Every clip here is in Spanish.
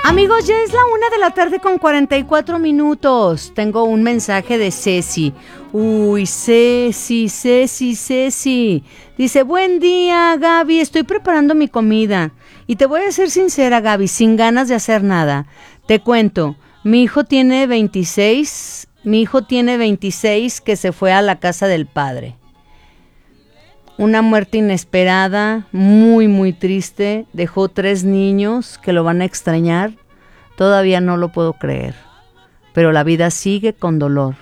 Amigos, ya es la 1:44 p.m. Tengo un mensaje de Ceci. Uy, Ceci. Dice, buen día, Gaby, estoy preparando mi comida. Y te voy a ser sincera, Gaby, sin ganas de hacer nada. Te cuento, mi hijo tiene 26 que se fue a la casa del padre. Una muerte inesperada, muy, muy triste. Dejó 3 niños que lo van a extrañar. Todavía no lo puedo creer. Pero la vida sigue con dolor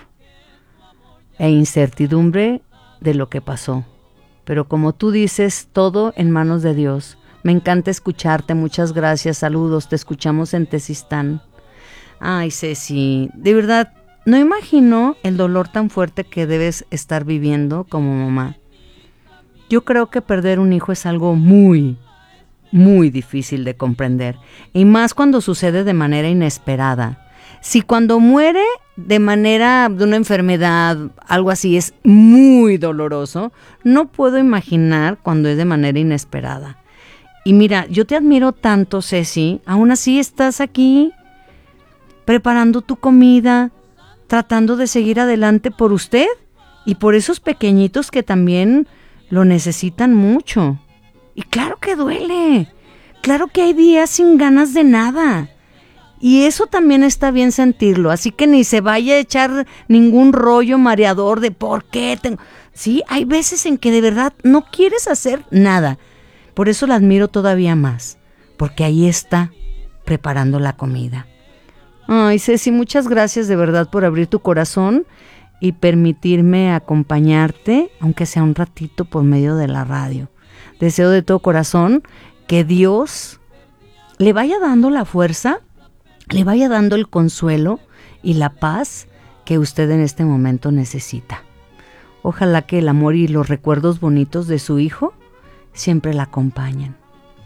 e incertidumbre de lo que pasó. Pero como tú dices, todo en manos de Dios. Me encanta escucharte. Muchas gracias. Saludos. Te escuchamos en Tezistán. Ay, Ceci, de verdad, no imagino el dolor tan fuerte que debes estar viviendo como mamá. Yo creo que perder un hijo es algo muy, muy difícil de comprender. Y más cuando sucede de manera inesperada. Si cuando muere de una enfermedad, algo así, es muy doloroso, no puedo imaginar cuando es de manera inesperada. Y mira, yo te admiro tanto, Ceci. Aún así estás aquí preparando tu comida, tratando de seguir adelante por usted y por esos pequeñitos que también lo necesitan mucho. Y claro que duele, claro que hay días sin ganas de nada. Y eso también está bien sentirlo, así que ni se vaya a echar ningún rollo mareador de por qué tengo... Sí, hay veces en que de verdad no quieres hacer nada. Por eso la admiro todavía más, porque ahí está preparando la comida. Ay, Ceci, muchas gracias de verdad por abrir tu corazón y permitirme acompañarte, aunque sea un ratito por medio de la radio. Deseo de todo corazón que Dios le vaya dando la fuerza, le vaya dando el consuelo y la paz que usted en este momento necesita. Ojalá que el amor y los recuerdos bonitos de su hijo siempre la acompañen.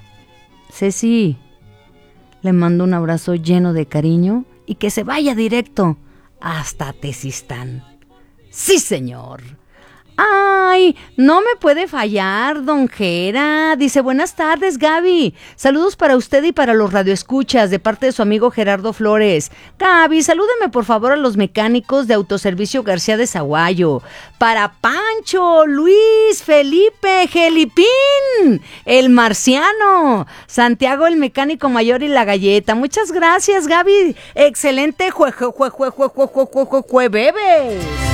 Ceci, le mando un abrazo lleno de cariño y que se vaya directo hasta Tezistán. ¡Sí, señor! ¡Ay! No me puede fallar, don Gera. Dice, buenas tardes, Gaby. Saludos para usted y para los radioescuchas de parte de su amigo Gerardo Flores. Gaby, salúdeme por favor a los mecánicos de Autoservicio García de Zaguayo. Para Pancho, Luis, Felipe, Gelipín, el Marciano, Santiago, el mecánico mayor y la galleta. Muchas gracias, Gaby. Excelente jueves.